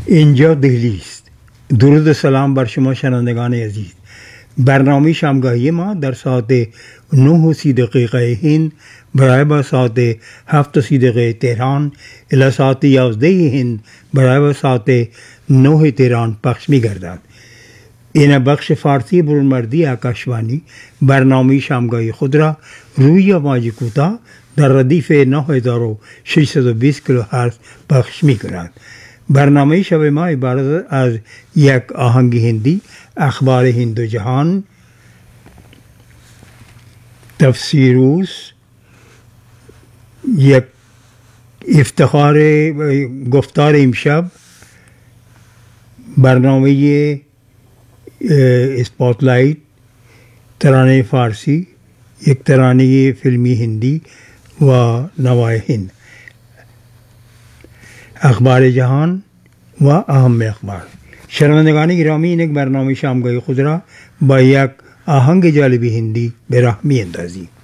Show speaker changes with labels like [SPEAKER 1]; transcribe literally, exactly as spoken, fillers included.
[SPEAKER 1] اینجا دهلی است. درود و سلام بر شما شنوندگان عزیز. برنامه شامگاهی ما در ساعت نه و سی دقیقه هند برای با ساعت هفت و سی دقیقه تهران الی ساعت یازده هند برای با ساعت نه تهران پخش می گردد. این بخش فارسی برونمردی آکاشوانی برنامه شامگاهی خود را روی موج کوتاه در ردیف نه هزار و ششصد و بیست کیلوهرتز پخش می کند. برنامه شب ما عبارت از یک آهنگ هندی، اخبار هند و جهان، تفسیر روز، یک افتخار گفتار امشب، برنامه اسپاتلایت، ترانه فارسی، یک ترانه فیلمی هندی و نوای هند، اخبار جهان و اهم اخبار. شنوندگان گرامی، این یک برنامه شامگاهی خود را با یک آهنگ جالبی هندی به راه می اندازیم.